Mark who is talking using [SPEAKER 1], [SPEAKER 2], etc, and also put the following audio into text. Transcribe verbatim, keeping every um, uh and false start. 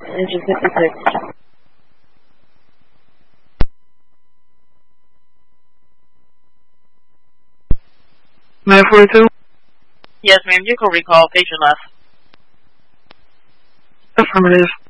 [SPEAKER 1] Engine fifty-six.
[SPEAKER 2] nine forty-two?
[SPEAKER 3] Yes, ma'am. Vehicle recall. Patient left.
[SPEAKER 2] Affirmative.